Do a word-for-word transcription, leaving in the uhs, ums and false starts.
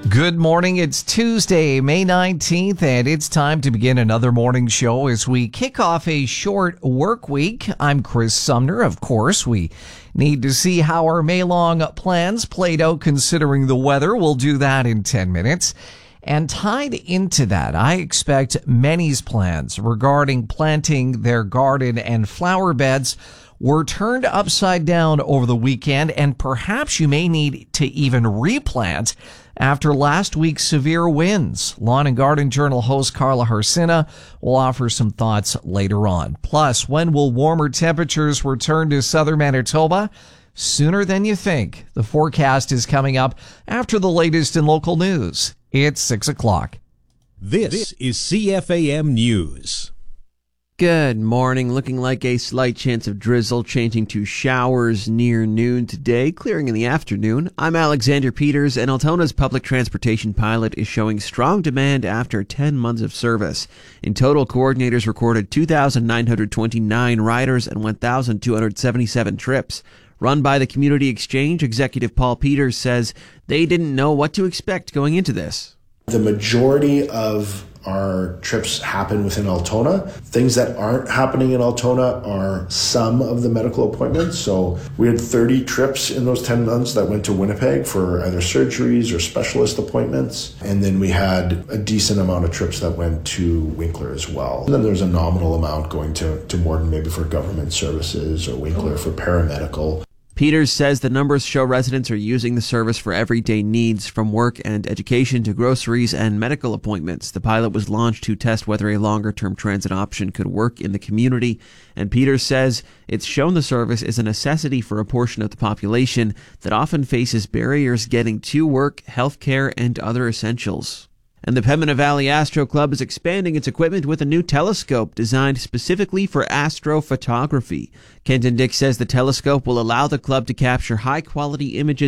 Good morning. It's Tuesday, May nineteenth, and it's time to begin another morning show as we kick off a short work week. I'm Chris Sumner. Of course, we need to see how our May-long plans played out considering the weather. We'll do that in ten minutes. And tied into that, I expect many's plans regarding planting their garden and flower beds were turned upside down over the weekend, and perhaps you may need to even replant after last week's severe winds. Lawn and Garden Journal host Carla Harsina will offer some thoughts later on. Plus, when will warmer temperatures return to southern Manitoba? Sooner than you think. The forecast is coming up after the latest in local news. It's six o'clock. This is C F A M News. Good morning. Looking like a slight chance of drizzle, changing to showers near noon today, clearing in the afternoon. I'm Alexander Peters, and Altona's public transportation pilot is showing strong demand after ten months of service. In total, coordinators recorded two thousand nine hundred twenty-nine riders and one thousand two hundred seventy-seven trips. Run by the Community Exchange, Executive Paul Peters says they didn't know what to expect going into this. The majority of our trips happen within Altona. Things that aren't happening in Altona are some of the medical appointments. So we had thirty trips in those ten months that went to Winnipeg for either surgeries or specialist appointments. And then we had a decent amount of trips that went to Winkler as well. And then there's a nominal amount going to, to Morden, maybe for government services, or Winkler for paramedical. Peters says the numbers show residents are using the service for everyday needs, from work and education to groceries and medical appointments. The pilot was launched to test whether a longer-term transit option could work in the community, and Peters says it's shown the service is a necessity for a portion of the population that often faces barriers getting to work, healthcare, and other essentials. And the Pembina Valley Astro Club is expanding its equipment with a new telescope designed specifically for astrophotography. Kenton Dick says the telescope will allow the club to capture high-quality images